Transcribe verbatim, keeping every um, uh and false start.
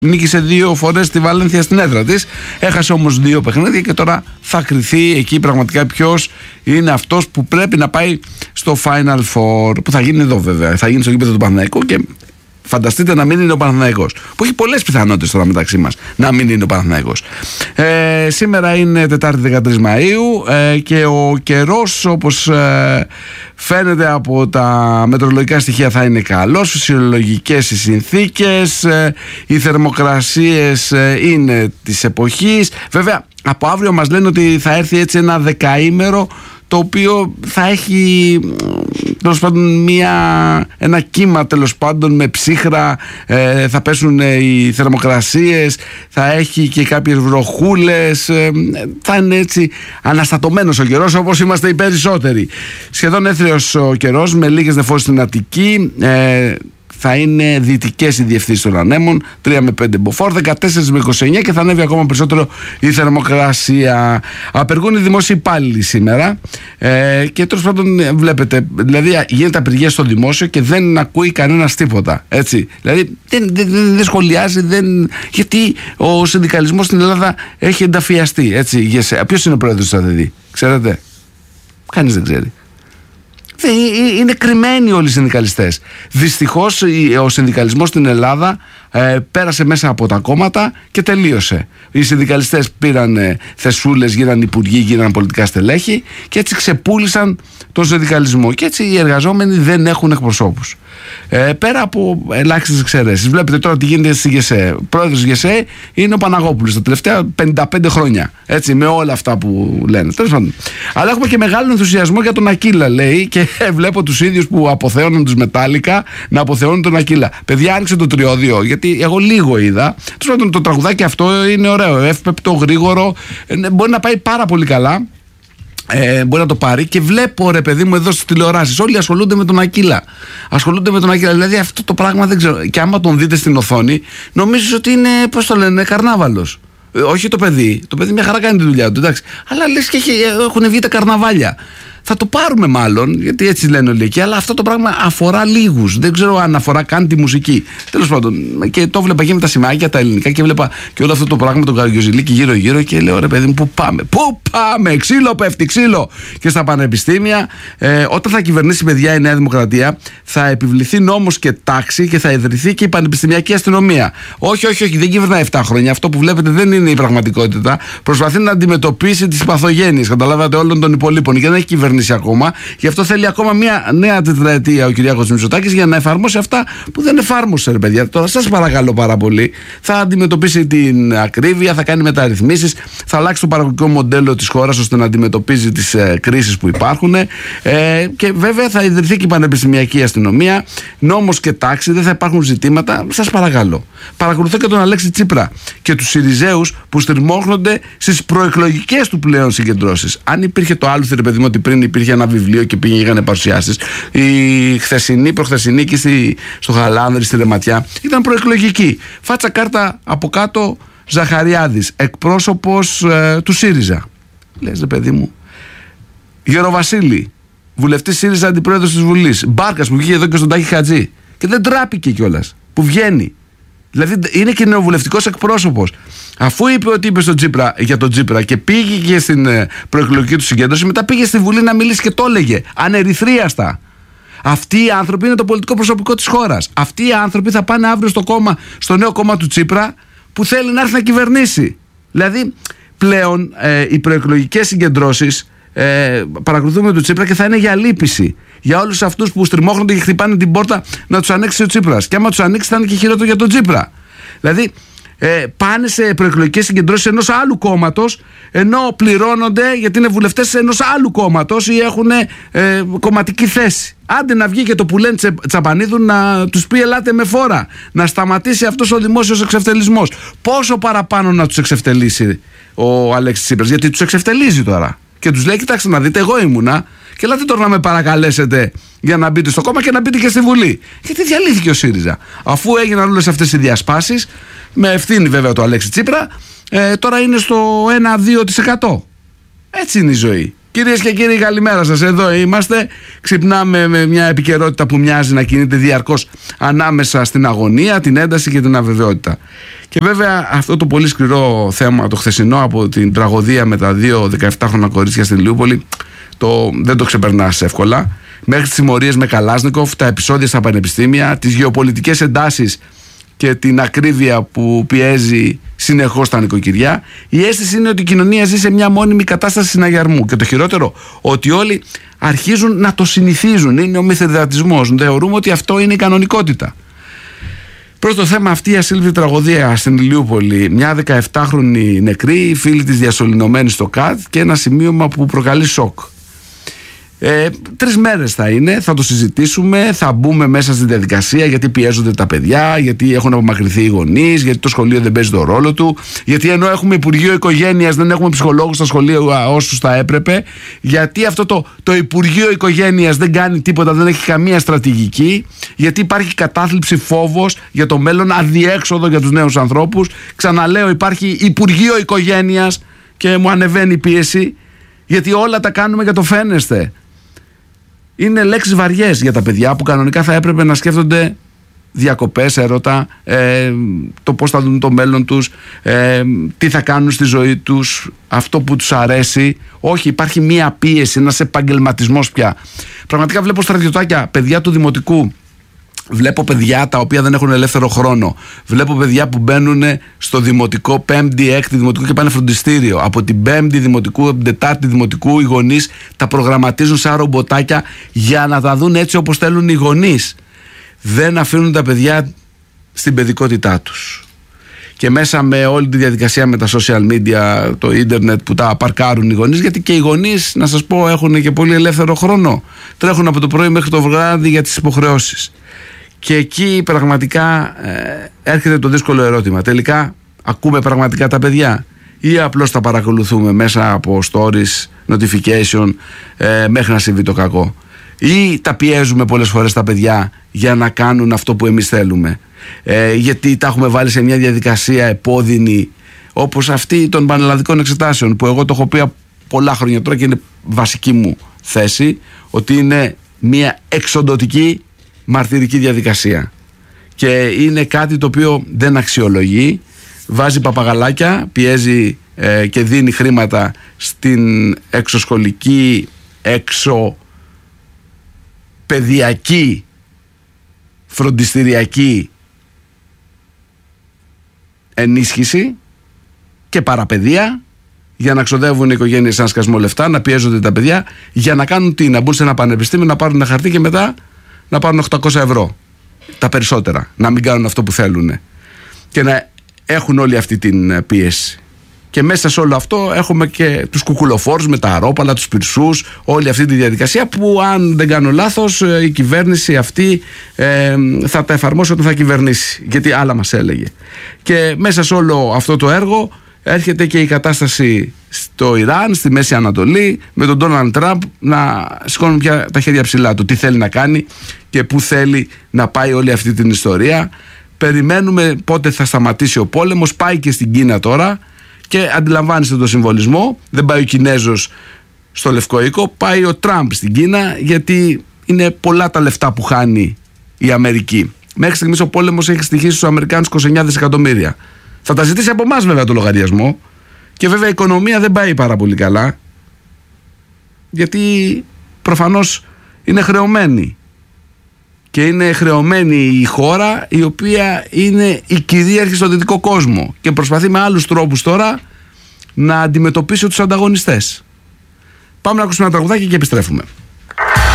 Νίκησε δύο φορές στη Βαλένθια στην έδρα της. Έχασε όμως δύο παιχνίδια και τώρα θα κριθεί εκεί πραγματικά ποιος είναι αυτός που πρέπει να πάει στο Final Four. Που θα γίνει εδώ βέβαια. Θα γίνει στο γήπεδο του Παναθηναϊκού και φανταστείτε να μην είναι ο Παναθηναϊκός. Που έχει πολλές πιθανότητες τώρα μεταξύ μας να μην είναι ο Παναθηναϊκός. Ε, σήμερα είναι Τετάρτη δεκατρείς Μαΐου ε, και ο καιρός, όπως ε, φαίνεται από τα μετεωρολογικά στοιχεία, θα είναι καλός. Φυσιολογικές οι συνθήκες, ε, οι θερμοκρασίες ε, είναι της εποχής. Βέβαια από αύριο μας λένε ότι θα έρθει έτσι ένα δεκαήμερο, το οποίο θα έχει τέλος πάντων μια, ένα κύμα τέλος πάντων με ψύχρα, ε, θα πέσουν ε, οι θερμοκρασίες, θα έχει και κάποιες βροχούλες, ε, θα είναι έτσι αναστατωμένος ο καιρός, όπως είμαστε οι περισσότεροι. Σχεδόν έθριος ο καιρός με λίγες νεφώσεις στην Αττική. ε, Θα είναι δυτικές οι διευθύνσεις των ανέμων, τρία με πέντε μποφόρ, δεκατέσσερα με είκοσι εννέα και θα ανέβει ακόμα περισσότερο η θερμοκρασία. Απεργούν οι δημόσιοι υπάλληλοι σήμερα ε, και τέλος πάντων βλέπετε, δηλαδή γίνεται απεργία στο δημόσιο και δεν ακούει κανένας τίποτα. Έτσι. Δηλαδή δεν, δεν, δεν, δεν σχολιάζει, δεν, γιατί ο συνδικαλισμός στην Ελλάδα έχει ενταφιαστεί. Έτσι. Ποιος είναι ο πρόεδρος του ΑΔΔ, ξέρετε? Κανείς δεν ξέρει. Είναι κρυμμένοι όλοι οι συνδικαλιστές. Δυστυχώς ο συνδικαλισμός στην Ελλάδα ε, πέρασε μέσα από τα κόμματα και τελείωσε. Οι συνδικαλιστές πήραν ε, θεσούλες, γίναν υπουργοί, γίναν πολιτικά στελέχη και έτσι ξεπούλησαν τον συνδικαλισμό. Και έτσι οι εργαζόμενοι δεν έχουν εκπροσώπους. Ε, πέρα από ελάχιστες εξαιρέσεις. Βλέπετε τώρα τι γίνεται στη ΓΕΣΕ. Πρόεδρος της ΓΕΣΕ είναι ο Παναγόπουλος τα τελευταία πενήντα πέντε χρόνια. Έτσι, με όλα αυτά που λένε. Τέλος πάντων. Αλλά έχουμε και μεγάλο ενθουσιασμό για τον Ακύλα, λέει, και βλέπω τους ίδιους που αποθεώνουν τους Μετάλλικα να αποθεώνουν τον Ακύλα. Παιδιά, άνοιξε το τριώδιο, γιατί εγώ λίγο είδα. Τέλος πάντων, το τραγουδάκι αυτό είναι ωραίο, εύπεπτο, γρήγορο, ε, μπορεί να πάει πάρα πολύ καλά. Ε, μπορεί να το πάρει και βλέπω, ρε παιδί μου, εδώ στις τηλεοράσεις όλοι ασχολούνται με τον Ακύλα. Ασχολούνται με τον Ακύλα. Δηλαδή αυτό το πράγμα δεν ξέρω. Και άμα τον δείτε στην οθόνη, νομίζεις ότι είναι, πώς το λένε, καρνάβαλος. Ε, όχι το παιδί. Το παιδί μια χαρά κάνει τη δουλειά του, εντάξει. Αλλά λες και έχει, έχουν βγει τα καρναβάλια. Θα το πάρουμε μάλλον, γιατί έτσι λένε όλοι εκεί, αλλά αυτό το πράγμα αφορά λίγους. Δεν ξέρω αν αφορά καν τη μουσική. Τέλος πάντων, και το βλέπα και με τα σημάδια, τα ελληνικά, και βλέπα και όλο αυτό το πράγμα, τον Καραγκιόζηλίκη γύρω-γύρω, και λέω, ρε παιδί μου, πού πάμε, πού πάμε, ξύλο πέφτει, ξύλο. Και στα πανεπιστήμια, ε, όταν θα κυβερνήσει, παιδιά, η Νέα Δημοκρατία, θα επιβληθεί νόμος και τάξη και θα ιδρυθεί και η πανεπιστημιακή αστυνομία. Όχι, όχι, όχι, δεν κυβερνάει επτά χρόνια. Αυτό που βλέπετε δεν είναι η πραγματικότητα. Προσπαθεί να αντιμετωπίσει τις παθογένειες, καταλάβατε, όλων των υπολείπων, και δεν έχει κυβερνήσει ακόμα. Γι' αυτό θέλει ακόμα μια νέα τετραετία ο Κυριάκος Μητσοτάκης για να εφαρμόσει αυτά που δεν εφάρμοσε, ρε παιδιά. Τώρα σας παρακαλώ πάρα πολύ. Θα αντιμετωπίσει την ακρίβεια, θα κάνει μεταρρυθμίσεις, θα αλλάξει το παραγωγικό μοντέλο της χώρας ώστε να αντιμετωπίζει τις ε, κρίσεις που υπάρχουν. Ε, και βέβαια θα ιδρυθεί και η πανεπιστημιακή αστυνομία, νόμος και τάξη, δεν θα υπάρχουν ζητήματα. Σας παρακαλώ. Παρακολουθώ και τον Αλέξη Τσίπρα και τους Συριζέους που στριμώχνονται στις προεκλογικές του πλέον συγκεντρώσεις. Αν υπήρχε το άλλο, ρε παιδί μου, ότι πριν υπήρχε ένα βιβλίο και πήγαινε παρουσιάσεις, η χθεσινή, προχθεσινή εκεί στη, στο Χαλάνδρη, στη Ρεματιά, ήταν προεκλογική. Φάτσα κάρτα από κάτω Ζαχαριάδης, εκπρόσωπος ε, του ΣΥΡΙΖΑ. Λες, ρε παιδί μου. Γεροβασίλη, βουλευτής ΣΥΡΙΖΑ, αντιπρόεδρος της Βουλής. Μπάρκας που βγήκε εδώ και στον Τάκη Χατζή. Και δεν τράπηκε κιόλας. Που βγαίνει. Δηλαδή είναι και νεοβουλευτικός εκπρόσωπος. Αφού είπε ότι είπε στον Τσίπρα, για τον Τσίπρα και πήγε και στην προεκλογική του συγκέντρωση, μετά πήγε στη Βουλή να μιλήσει και το έλεγε ανερυθρίαστα. Αυτοί οι άνθρωποι είναι το πολιτικό προσωπικό της χώρας. Αυτοί οι άνθρωποι θα πάνε αύριο στο κόμμα, στο νέο κόμμα του Τσίπρα, που θέλει να έρθει να κυβερνήσει. Δηλαδή πλέον ε, οι προεκλογικές συγκεντρώσεις ε, παρακολουθούμε τον Τσίπρα και θα είναι για λύπηση. Για όλους αυτούς που στριμώχνονται και χτυπάνε την πόρτα να τους ανοίξει ο Τσίπρας. Και άμα τους ανοίξει θα είναι και χειρότερο για τον Τσίπρα. Δηλαδή ε, πάνε σε προεκλογικές συγκεντρώσεις ενός άλλου κόμματος, ενώ πληρώνονται γιατί είναι βουλευτές ενός άλλου κόμματος ή έχουν ε, κομματική θέση. Άντε να βγει και το Πουλέν Τσαπανίδου να τους πει ελάτε με φόρα. Να σταματήσει αυτός ο δημόσιος εξευτελισμός. Πόσο παραπάνω να τους εξευτελίσει ο Αλέξης Τσίπρας, γιατί τους εξευτελίζει τώρα. Και τους λέει, κοιτάξτε να δείτε, εγώ ήμουνα και ελάτε τώρα να με παρακαλέσετε για να μπείτε στο κόμμα και να μπείτε και στη Βουλή. Γιατί διαλύθηκε ο ΣΥΡΙΖΑ. Αφού έγιναν όλες αυτές οι διασπάσεις, με ευθύνη βέβαια του Αλέξη Τσίπρα, ε, τώρα είναι στο ένα με δύο τοις εκατό. Έτσι είναι η ζωή. Κυρίες και κύριοι, καλημέρα σας. Εδώ είμαστε. Ξυπνάμε με μια επικαιρότητα που μοιάζει να κινείται διαρκώς ανάμεσα στην αγωνία, την ένταση και την αβεβαιότητα. Και βέβαια αυτό το πολύ σκληρό θέμα, το χθεσινό, από την τραγωδία με τα δύο δεκαεπτάχρονα κορίτσια στην Ηλιούπολη, το, δεν το ξεπερνάς εύκολα. Μέχρι τις συμμορίες με Καλάσνικοφ, τα επεισόδια στα πανεπιστήμια, τις γεωπολιτικές εντάσεις και την ακρίβεια που πιέζει συνεχώς τα νοικοκυριά, η αίσθηση είναι ότι η κοινωνία ζει σε μια μόνιμη κατάσταση συναγερμού. Και το χειρότερο, ότι όλοι αρχίζουν να το συνηθίζουν. Είναι ο μυθεδρατισμός. Θεωρούμε ότι αυτό είναι η κανονικότητα. Προς το θέμα, αυτή η ασύλληπτη τραγωδία στην Ηλιούπολη, μια δεκαεπτάχρονη νεκρή, φίλη της διασωληνωμένη στο ΚΑΤ και ένα σημείωμα που προκαλεί σοκ. Ε, τρεις μέρες θα είναι, θα το συζητήσουμε, θα μπούμε μέσα στη διαδικασία, γιατί πιέζονται τα παιδιά, γιατί έχουν απομακρυνθεί οι γονείς, γιατί το σχολείο δεν παίζει το ρόλο του, γιατί ενώ έχουμε Υπουργείο Οικογένειας δεν έχουμε ψυχολόγους στα σχολεία όσους θα έπρεπε, γιατί αυτό το, το Υπουργείο Οικογένειας δεν κάνει τίποτα, δεν έχει καμία στρατηγική, γιατί υπάρχει κατάθλιψη, φόβος για το μέλλον, αδιέξοδο για τους νέους ανθρώπους. Ξαναλέω, υπάρχει Υπουργείο Οικογένειας και μου ανεβαίνει η πίεση, γιατί όλα τα κάνουμε για το φαίνεστε. Είναι λέξεις βαριές για τα παιδιά που κανονικά θα έπρεπε να σκέφτονται διακοπές, έρωτα, ε, το πώς θα δουν το μέλλον τους, ε, τι θα κάνουν στη ζωή τους, αυτό που τους αρέσει. Όχι, υπάρχει μία πίεση, ένας επαγγελματισμός πια. Πραγματικά βλέπω στρατιωτάκια, παιδιά του δημοτικού. Βλέπω παιδιά τα οποία δεν έχουν ελεύθερο χρόνο. Βλέπω παιδιά που μπαίνουν στο δημοτικό, πέμπτη, έκτη δημοτικού και πάνε φροντιστήριο. Από την πέμπτη δημοτικού, από την τετάρτη δημοτικού, οι γονείς τα προγραμματίζουν σαν ρομποτάκια για να τα δουν έτσι όπως θέλουν οι γονείς. Δεν αφήνουν τα παιδιά στην παιδικότητά τους. Και μέσα με όλη τη διαδικασία με τα social media, το ίντερνετ που τα παρκάρουν οι γονείς, γιατί και οι γονείς, να σας πω, έχουν και πολύ ελεύθερο χρόνο. Τρέχουν από το πρωί μέχρι το βράδυ για τις υποχρεώσεις. Και εκεί πραγματικά ε, έρχεται το δύσκολο ερώτημα. Τελικά ακούμε πραγματικά τα παιδιά ή απλώς τα παρακολουθούμε μέσα από stories, notification ε, μέχρι να συμβεί το κακό, ή τα πιέζουμε πολλές φορές τα παιδιά για να κάνουν αυτό που εμείς θέλουμε, ε, γιατί τα έχουμε βάλει σε μια διαδικασία επώδυνη, όπως αυτή των πανελλαδικών εξετάσεων, που εγώ το έχω πει πολλά χρόνια τώρα και είναι βασική μου θέση, ότι είναι μια εξοντωτική μαρτυρική διαδικασία και είναι κάτι το οποίο δεν αξιολογεί, βάζει παπαγαλάκια, πιέζει ε, και δίνει χρήματα στην εξωσχολική, εξωπαιδιακή, φροντιστηριακή ενίσχυση και παραπαιδεία, για να ξοδεύουν οι οικογένειες σαν σκασμό λεφτά, να πιέζονται τα παιδιά για να κάνουν τι, να μπουν σε ένα πανεπιστήμιο, να πάρουν ένα χαρτί και μετά να πάρουν οκτακόσια ευρώ, τα περισσότερα, να μην κάνουν αυτό που θέλουν και να έχουν όλη αυτή την πίεση. Και μέσα σε όλο αυτό έχουμε και τους κουκουλοφόρους με τα αρόπαλα, τους πυρσούς, όλη αυτή τη διαδικασία που, αν δεν κάνω λάθος, η κυβέρνηση αυτή ε, θα τα εφαρμόσει όταν θα κυβερνήσει, γιατί άλλα μας έλεγε. Και μέσα σε όλο αυτό το έργο έρχεται και η κατάσταση στο Ιράν, στη Μέση Ανατολή, με τον Ντόναλντ Τραμπ να σηκώνουν πια τα χέρια ψηλά του, τι θέλει να κάνει και πού θέλει να πάει όλη αυτή την ιστορία. Περιμένουμε πότε θα σταματήσει ο πόλεμος. Πάει και στην Κίνα τώρα και αντιλαμβάνεστε το συμβολισμό. Δεν πάει ο Κινέζος στο Λευκό Οίκο, πάει ο Τραμπ στην Κίνα, γιατί είναι πολλά τα λεφτά που χάνει η Αμερική. Μέχρι στιγμής ο πόλεμος έχει στοιχήσει στους Αμερικάνους είκοσι εννέα δισεκατομμύρια. Θα τα ζητήσει από εμάς βέβαια το λογαριασμό. Και βέβαια η οικονομία δεν πάει πάρα πολύ καλά, γιατί προφανώς είναι χρεωμένη. Και είναι χρεωμένη η χώρα η οποία είναι η κυρίαρχη στο δυτικό κόσμο και προσπαθεί με άλλους τρόπους τώρα να αντιμετωπίσει τους ανταγωνιστές. Πάμε να ακούσουμε ένα τραγουδάκι και επιστρέφουμε.